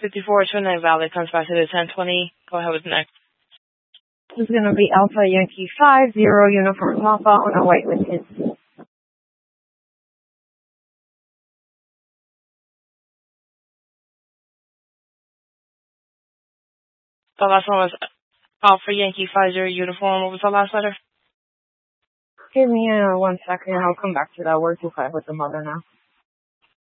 5429 Valley comes back to the 1020. Go ahead with the next. This is going to be Alpha Yankee 50 Uniform Papa on a white with his. The last one was Alpha Yankee 50 Uniform. What was the last letter? Give me 1 second. I'll come back to that. We're too fast with the mother now.